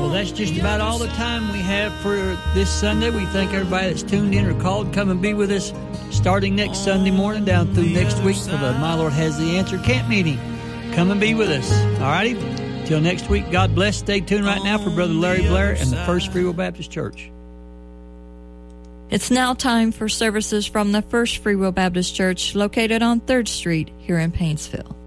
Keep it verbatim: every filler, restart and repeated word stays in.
Well, that's just about all the time we have for this Sunday. We thank everybody that's tuned in or called. Come and be with us starting next Sunday morning down through next week for the My Lord Has the Answer camp meeting. Come and be with us. All righty? Till next week, God bless. Stay tuned right now for Brother Larry Blair and the First Free Will Baptist Church. It's now time for services from the First Free Will Baptist Church located on third Street here in Paintsville.